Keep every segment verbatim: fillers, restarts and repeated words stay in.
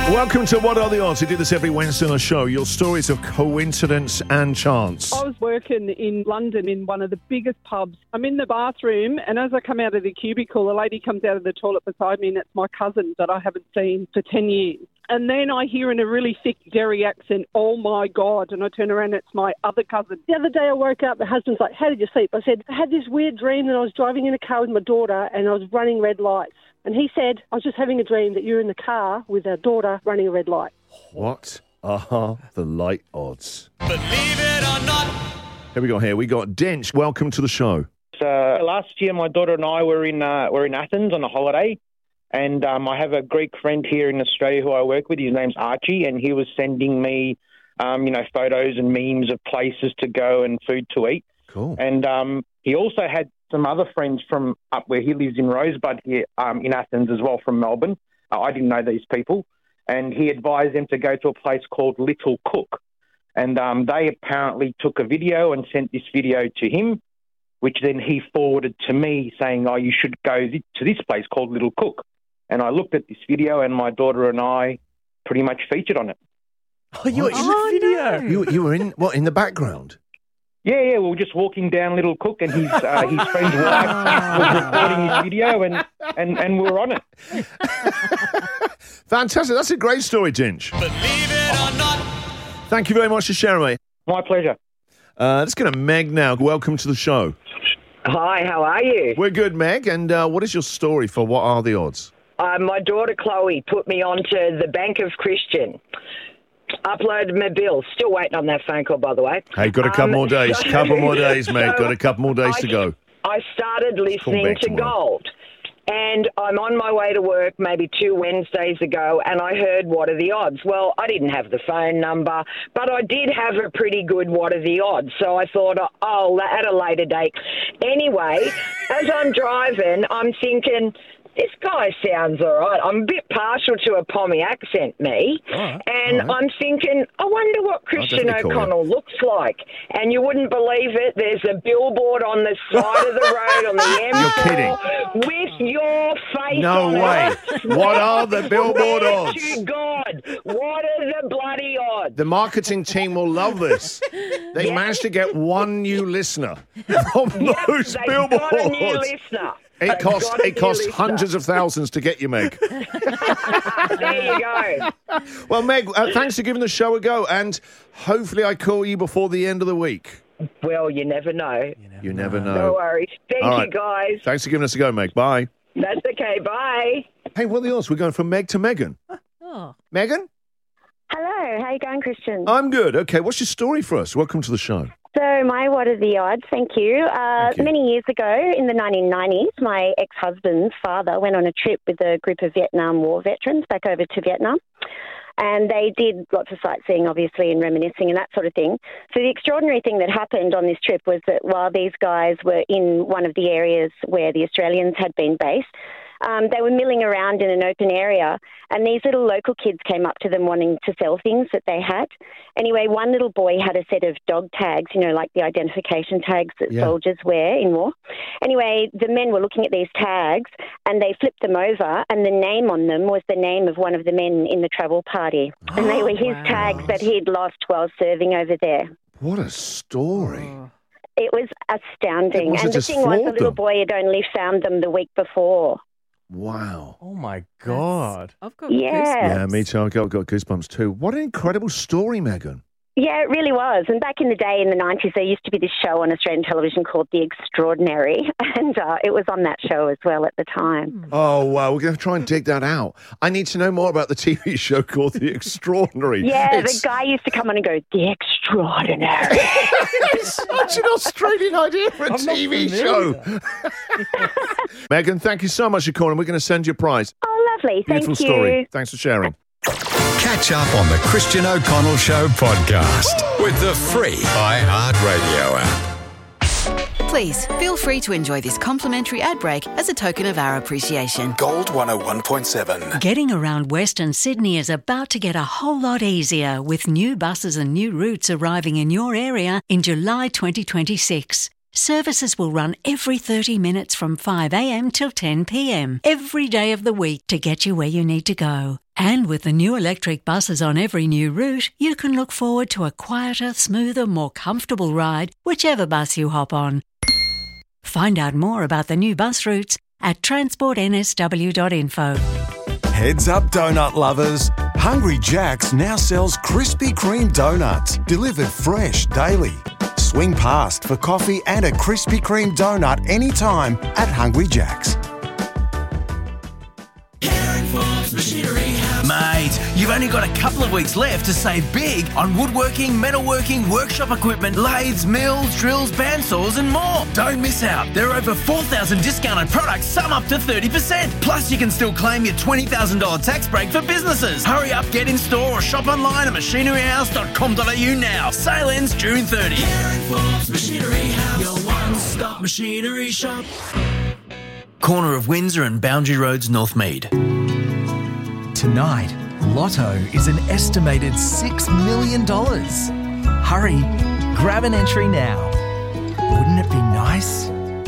Welcome to What Are the Odds? We do this every Wednesday on the show. Your stories of coincidence and chance. I was working in London in one of the biggest pubs. I'm in the bathroom, and as I come out of the cubicle, a lady comes out of the toilet beside me, and it's my cousin that I haven't seen for ten years. And then I hear in a really thick Derry accent, "Oh, my God," and I turn around, it's my other cousin. The other day I woke up, my husband's like, "How did you sleep?" I said, "I had this weird dream that I was driving in a car with my daughter and I was running red lights." And he said, "I was just having a dream that you're in the car with our daughter running a red light." What are the light odds? Believe it or not. Here we go. Here we got Dench. Welcome to the show. Uh, last year, my daughter and I were in uh, were in Athens on a holiday, and um, I have a Greek friend here in Australia who I work with. His name's Archie, and he was sending me, um, you know, photos and memes of places to go and food to eat. Cool. And um, he also had some other friends from up where he lives in Rosebud here um, in Athens as well, from Melbourne. Uh, I didn't know these people. And he advised them to go to a place called Little Cook. And um, they apparently took a video and sent this video to him, which then he forwarded to me saying, "Oh, you should go th- to this place called Little Cook." And I looked at this video, and my daughter and I pretty much featured on it. Oh, you were in What? the video. You, you were in, what, in the background? Yeah, yeah, we were just walking down Little Cook, and his uh, his friend's wife was recording his video, and, and, and we were on it. Fantastic. That's a great story, Dench. Believe it or not. Thank you very much for sharing, mate. My pleasure. Uh, let's go to Meg now. Welcome to the show. Hi, how are you? We're good, Meg. And uh, what is your story for What Are the Odds? Uh, my daughter Chloe put me onto the Bank of Christian. Uploaded my bill. Still waiting on that phone call, by the way. Hey, got a couple Um, more days. so- couple more days, mate. so Got a couple more days I, to go. I started listening back to tomorrow. Gold. And I'm on my way to work maybe two Wednesdays ago, and I heard What Are the Odds? Well, I didn't have the phone number, but I did have a pretty good What Are the Odds? So I thought, oh, at a later date. Anyway, as I'm driving, I'm thinking, this guy sounds all right. I'm a bit partial to a Pommy accent, me. All right, And all right. I'm thinking, I wonder what Christian definitely call O'Connell looks like. And you wouldn't believe it. There's a billboard on the side of the road on the M four kidding. with your face No on way. it. What are the billboard Swear odds? to God, what are the bloody odds? The marketing team will love this. They Yeah. managed to get one new listener from Yep, those they've billboards. got a new listener. It They've costs got a it new costs listener. hundreds of thousands to get you, Meg. There you go. Well, Meg, uh, thanks for giving the show a go, and hopefully I call you before the end of the week. Well, you never know. You never No know. worries. Thank All you, right. guys. Thanks for giving us a go, Meg. Bye. That's okay. Bye. Hey, what are the odds? We're going from Meg to Megan. Oh. Megan? Hello, how you going, Christian? I'm good. Okay, what's your story for us? Welcome to the show. So my What Are the Odds? Thank you. Uh, Thank you. Many years ago, in the nineteen nineties, my ex-husband's father went on a trip with a group of Vietnam War veterans back over to Vietnam. And they did lots of sightseeing, obviously, and reminiscing and that sort of thing. So the extraordinary thing that happened on this trip was that while these guys were in one of the areas where the Australians had been based, Um, they were milling around in an open area, and these little local kids came up to them wanting to sell things that they had. Anyway, one little boy had a set of dog tags, you know, like the identification tags that Yeah. soldiers wear in war. Anyway, the men were looking at these tags, and they flipped them over, and the name on them was the name of one of the men in the travel party. And they were his Wow. tags that he'd lost while serving over there. What a story. It was astounding. It was and the just thing was, the floored little them. boy had only found them the week before. Wow. Oh, my God. I've got Yeah. goosebumps. Yeah, me too. I've got, got goosebumps too. What an incredible story, Megan. Yeah, it really was. And back in the day, in the nineties, there used to be this show on Australian television called The Extraordinary, and uh, it was on that show as well at the time. Oh, wow. We're going to try and dig that out. I need to know more about the T V show called The Extraordinary. Yeah, It's the guy used to come on and go, The Extraordinary. it's such an Australian idea for a I'm not T V familiar. show. Megan, thank you so much for calling. We're going to send you a prize. Oh, lovely. Thank Beautiful you. story. Thanks for sharing. Catch up on the Christian O'Connell Show podcast with the free iHeartRadio app. Please feel free to enjoy this complimentary ad break as a token of our appreciation. Gold one oh one point seven. Getting around Western Sydney is about to get a whole lot easier with new buses and new routes arriving in your area in July twenty twenty-six. Services will run every thirty minutes from five a m till ten p m every day of the week to get you where you need to go. And with the new electric buses on every new route, you can look forward to a quieter, smoother, more comfortable ride, whichever bus you hop on. Find out more about the new bus routes at transport n s w dot info. Heads up, donut lovers. Hungry Jack's now sells Krispy Kreme donuts, delivered fresh daily. Swing past for coffee and a Krispy Kreme donut anytime at Hungry Jack's. Mate, you've only got a couple of weeks left to save big on woodworking, metalworking, workshop equipment, lathes, mills, drills, bandsaws and more. Don't miss out. There are over four thousand discounted products, some up to thirty percent. Plus, you can still claim your twenty thousand dollars tax break for businesses. Hurry up, get in store or shop online at machinery house dot com dot a u now. Sale ends June thirtieth. Caring Forbes Machinery House, your one-stop machinery shop. Corner of Windsor and Boundary Roads, Northmead. Tonight, Lotto is an estimated six million dollars. Hurry, grab an entry now. Wouldn't it be nice?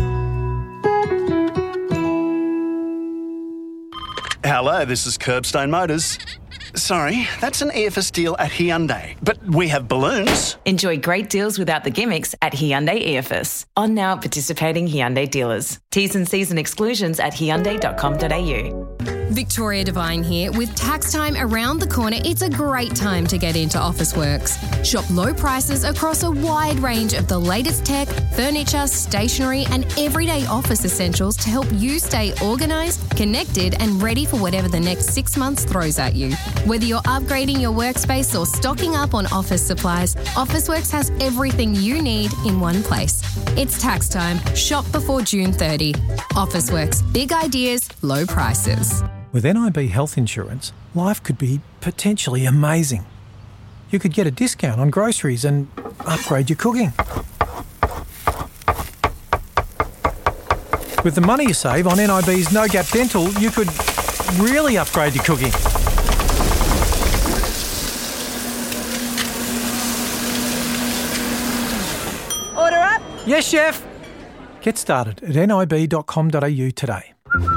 Hello, this is Curbstone Motors. Sorry, that's an E F S deal at Hyundai, but we have balloons. Enjoy great deals without the gimmicks at Hyundai E F S. On now at participating Hyundai dealers. T's and C's and exclusions at hyundai dot com dot a u. Victoria Devine here. With tax time around the corner, it's a great time to get into Officeworks. Shop low prices across a wide range of the latest tech, furniture, stationery and everyday office essentials to help you stay organised, connected and ready for whatever the next six months throws at you. Whether you're upgrading your workspace or stocking up on office supplies, Officeworks has everything you need in one place. It's tax time. Shop before June thirtieth. Officeworks. Big ideas, low prices. With N I B health insurance, life could be potentially amazing. You could get a discount on groceries and upgrade your cooking. With the money you save on N I B's No Gap Dental, you could really upgrade your cooking. Order up. Yes, chef. Get started at n i b dot com dot a u today.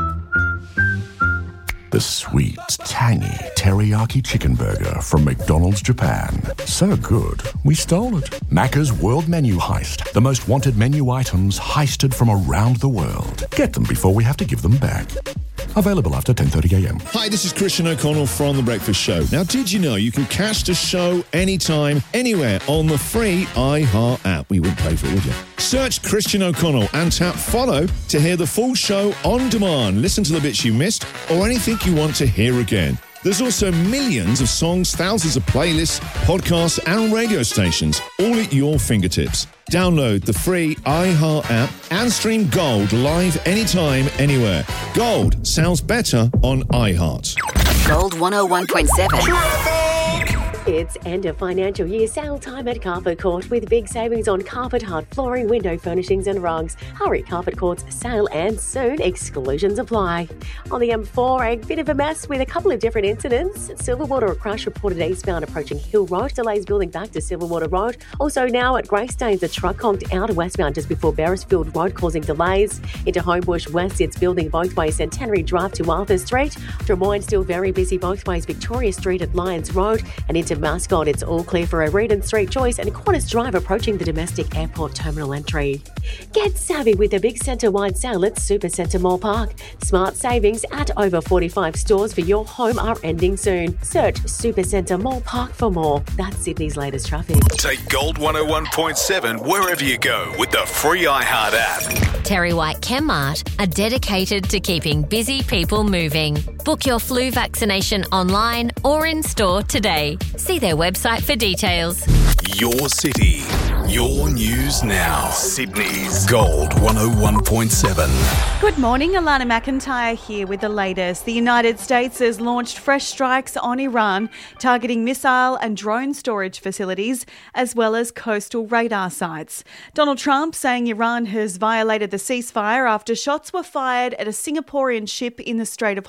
The sweet, tangy teriyaki chicken burger from McDonald's Japan. So good, we stole it. Macca's World Menu Heist. The most wanted menu items heisted from around the world. Get them before we have to give them back. Available after ten thirty a m. Hi, this is Christian O'Connell from The Breakfast Show. Now, did you know you can catch the show anytime, anywhere on the free iHeart app? We wouldn't pay for it, would you? Search Christian O'Connell and tap follow to hear the full show on demand. Listen to the bits you missed or anything you want to hear again. There's also millions of songs, thousands of playlists, podcasts and radio stations, all at your fingertips. Download the free iHeart app and stream Gold live anytime, anywhere. Gold sounds better on iHeart. Gold one oh one point seven. It's end of financial year sale time at Carpet Court with big savings on carpet, hard flooring, window furnishings and rugs. Hurry, Carpet Court's sale ends soon. Exclusions apply. On the M four, a bit of a mess with a couple of different incidents. Silverwater, a crash reported eastbound approaching Hill Road. Delays building back to Silverwater Road. Also now at Greystanes, a truck conked out westbound just before Beresfield Road, causing delays. Into Homebush West, it's building both ways Centenary Drive to Arthur Street. Drummoyne still very busy both ways Victoria Street at Lyons Road. And into Mascot, it's all clear for O'Reilly Street choice and Qantas Drive approaching the domestic airport terminal entry. Get savvy with a big centre-wide sale at Supercentre Mall Park. Smart savings at over forty-five stores for your home are ending soon. Search Supercentre Mall Park for more. That's Sydney's latest traffic. Take Gold one oh one point seven wherever you go with the free iHeart app. Terry White Chemmart are dedicated to keeping busy people moving. Book your flu vaccination online or in store today. See their website for details. Your city, your news now. Sydney's Gold one oh one point seven. Good morning, Alana McIntyre here with the latest. The United States has launched fresh strikes on Iran, targeting missile and drone storage facilities, as well as coastal radar sites. Donald Trump saying Iran has violated the ceasefire after shots were fired at a Singaporean ship in the Strait of Hormuz.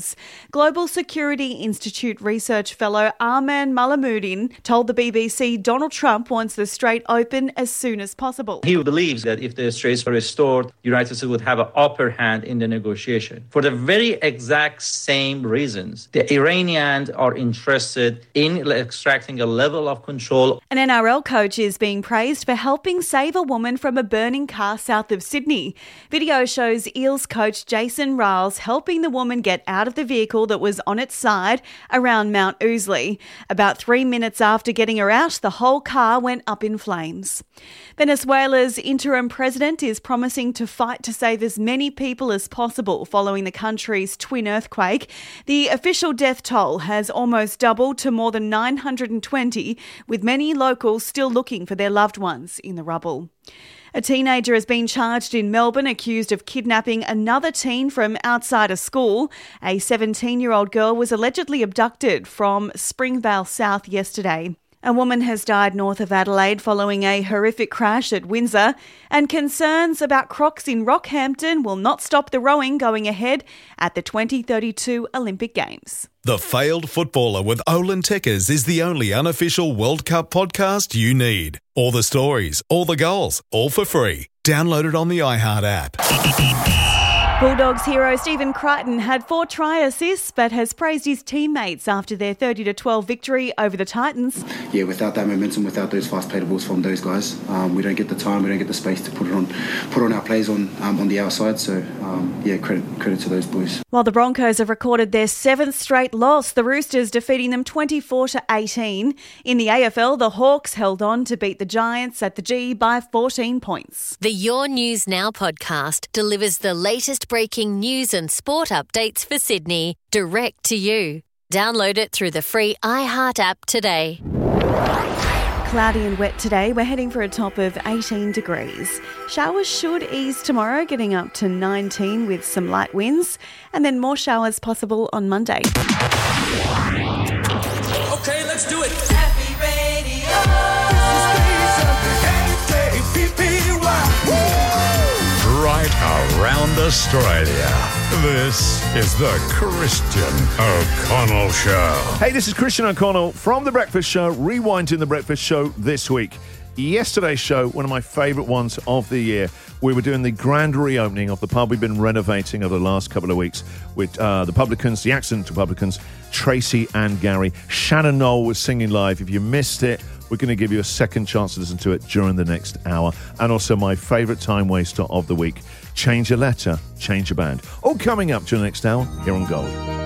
Titans. Global Security Institute research fellow Arman Malamuddin told the B B C Donald Trump wants the Strait open as soon as possible. He believes that if the Straits are restored, the United States would have an upper hand in the negotiation. For the very exact same reasons, the Iranians are interested in extracting a level of control. An N R L coach is being praised for helping save a woman from a burning car south of Sydney. Video shows Eels coach Jason Riles helping the woman get out of the vehicle that was on its side around Mount Ousley. About three minutes after getting her out, the whole car went up in flames. Venezuela's interim president is promising to fight to save as many people as possible following the country's twin earthquake. The official death toll has almost doubled to more than nine hundred twenty, with many locals still looking for their loved ones in the rubble. A teenager has been charged in Melbourne accused of kidnapping another teen from outside a school. A seventeen-year-old girl was allegedly abducted from Springvale South yesterday. A woman has died north of Adelaide following a horrific crash at Windsor, and concerns about crocs in Rockhampton will not stop the rowing going ahead at the twenty thirty-two Olympic Games. The Failed Footballer with Olin Tekkers is the only unofficial World Cup podcast you need. All the stories, all the goals, all for free. Download it on the iHeart app. Bulldogs hero Stephen Crichton had four try assists but has praised his teammates after their thirty to twelve victory over the Titans. Yeah, without that momentum, without those fast played balls from those guys, um, we don't get the time, we don't get the space to put it on, put on our plays on um, on the outside. So um, yeah, credit credit to those boys. While the Broncos have recorded their seventh straight loss, the Roosters defeating them twenty-four to eighteen. In the A F L, the Hawks held on to beat the Giants at the G by fourteen points. The Your News Now podcast delivers the latest breaking news and sport updates for Sydney direct to you. Download it through the free iHeart app today. Cloudy and wet today. We're heading for a top of eighteen degrees. Showers should ease tomorrow, getting up to nineteen with some light winds, and then more showers possible on Monday. Okay, let's do it. Happy Radio. Right around Australia. This is the Christian O'Connell Show. Hey, this is Christian O'Connell from The Breakfast Show, rewinding The Breakfast Show this week. Yesterday's show, one of my favourite ones of the year, we were doing the grand reopening of the pub we've been renovating over the last couple of weeks with uh, the Publicans, the Accent Republicans, Tracy and Gary. Shannon Knoll was singing live. If you missed it, we're going to give you a second chance to listen to it during the next hour. And also my favourite time waster of the week, Change a Letter, Change a Band. All coming up during the next hour here on Gold.